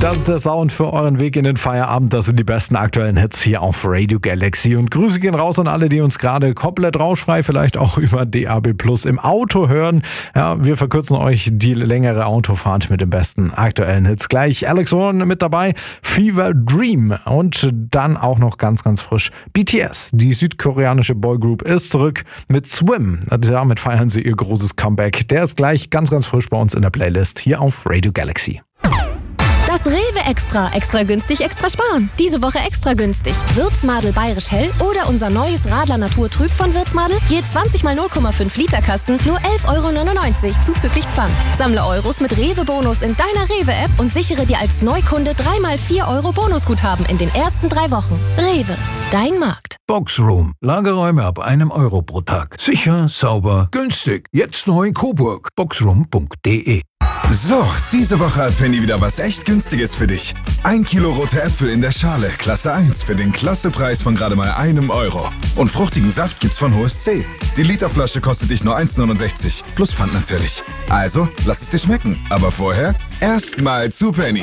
Das ist der Sound für euren Weg in den Feierabend. Das sind die besten aktuellen Hits hier auf Radio Galaxy. Und Grüße gehen raus an alle, die uns gerade komplett rauschfrei, vielleicht auch über DAB+ im Auto hören. Ja, wir verkürzen euch die längere Autofahrt mit den besten aktuellen Hits. Gleich Alex Warren mit dabei, Fever Dream. Und dann auch noch ganz, ganz frisch BTS. Die südkoreanische Boygroup ist zurück mit Swim. Damit feiern sie ihr großes Comeback. Der ist gleich ganz, ganz frisch bei uns in der Playlist hier auf Radio Galaxy. Das Rewe Extra. Extra günstig, extra sparen. Diese Woche extra günstig. Würzmadel Bayerisch Hell oder unser neues Radler Naturtrüb von Würzmadel. Je 20 mal 0,5 Liter Kasten, nur 11,99 € zuzüglich Pfand. Sammle Euros mit Rewe-Bonus in deiner Rewe-App und sichere dir als Neukunde 3 mal 4 € Bonusguthaben in den ersten 3 Wochen. Rewe, dein Markt. Boxroom. Lagerräume ab €1 pro Tag. Sicher, sauber, günstig. Jetzt neu in Coburg. Boxroom.de. So, diese Woche hat Penny wieder was echt Günstiges für dich. 1 Kilo rote Äpfel in der Schale, Klasse 1, für den Klassepreis von gerade mal €1. Und fruchtigen Saft gibt's von Hohes C. Die Literflasche kostet dich nur 1,69, plus Pfand natürlich. Also, lass es dir schmecken. Aber vorher erstmal zu Penny.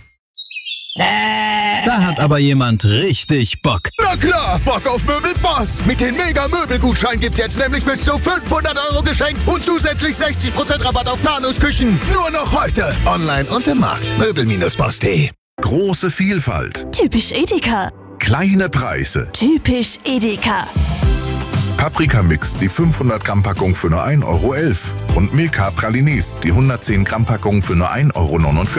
Da hat aber jemand richtig Bock. Na klar, Bock auf Möbelboss. Mit den Mega-Möbelgutschein gibt's jetzt nämlich bis zu 500 € geschenkt und zusätzlich 60% Rabatt auf Planungsküchen. Nur noch heute. Online und im Markt. Möbel-boss.de. Große Vielfalt. Typisch Edeka. Kleine Preise. Typisch Edeka. Paprika-Mix, die 500-Gramm-Packung für nur €1,11 € und Milka Pralines, die 110-Gramm-Packung für nur €1,49 €.